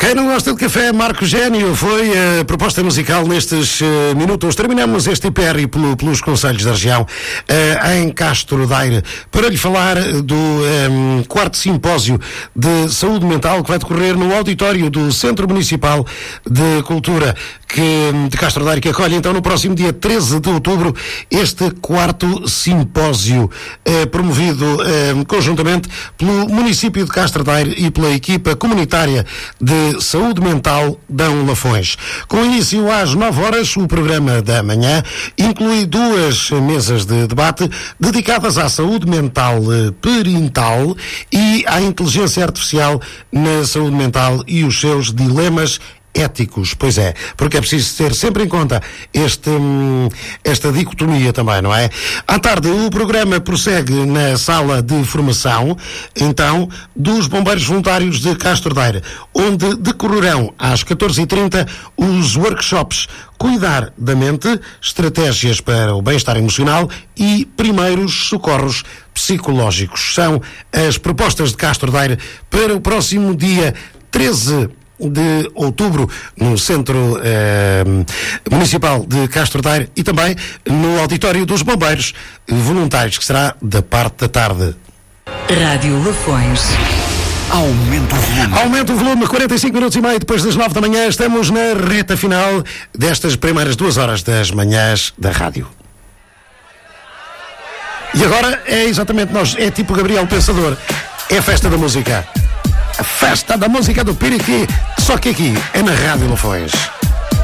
Quem não gosta de café, Marco Gênio, foi a proposta musical nestes minutos. Terminamos este périplo pelos concelhos da região em Castro Daire para lhe falar do quarto simpósio de saúde mental que vai decorrer no auditório do Centro Municipal de Cultura de Castro Daire, que acolhe então no próximo dia 13 de outubro este quarto simpósio promovido conjuntamente pelo município de Castro Daire e pela equipa comunitária de Saúde Mental Dão Lafões. Com início às 9 horas, o programa da manhã inclui 2 mesas de debate dedicadas à saúde mental parental e à inteligência artificial na saúde mental e os seus dilemas éticos. Pois é, porque é preciso ter sempre em conta esta dicotomia também, não é? À tarde, o programa prossegue na sala de formação, então, dos bombeiros voluntários de Castro Daire, onde decorrerão às 14h30 os workshops Cuidar da Mente, Estratégias para o Bem-Estar Emocional e Primeiros Socorros Psicológicos. São as propostas de Castro Daire para o próximo dia 13 de outubro no Centro Municipal de Castro Daire e também no auditório dos bombeiros voluntários, que será da parte da tarde. Rádio Lafões. Aumenta o volume. Aumenta o volume, 45 minutos e meio depois das 9 da manhã. Estamos na reta final destas primeiras 2 horas das manhãs da rádio. E agora é exatamente nós, é tipo Gabriel Pensador, é a festa da música. A festa da música do Piriqui, só que aqui é na Rádio Lafões.